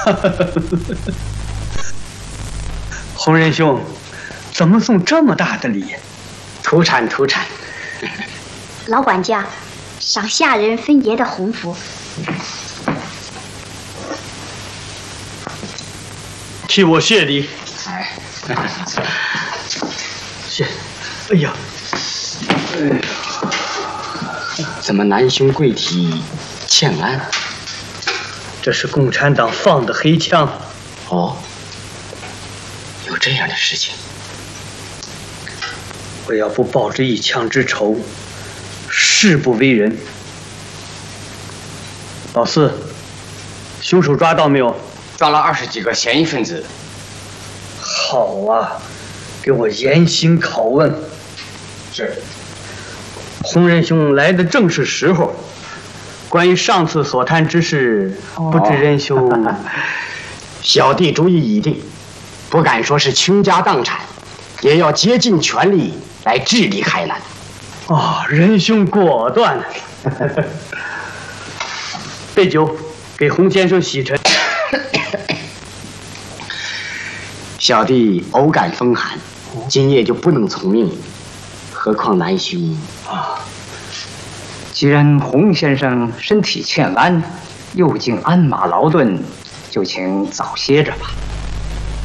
洪仁兄，怎么送这么大的礼？ 土产。 老管家，赏下人分爷的鸿福。 替我谢礼。谢。哎呀， 怎么南兄贵体欠安？ 这是共产党放的黑枪。 哦，有这样的事情。 我要不报这一枪之仇，誓不为人。老四，凶手抓到没有？ 抓了20几个嫌疑分子。 好啊，给我严刑拷问。 是。 洪仁兄来的正是时候。关于上次所谈之事，不知仁兄…… 小弟主意已定，不敢说是倾家荡产，也要竭尽全力来治理海南。 仁兄果断。备酒，给洪先生洗尘。 小弟偶感风寒，今夜就不能从命，何况南兄既然洪先生身体欠安，又经鞍马劳顿，就请早歇着吧。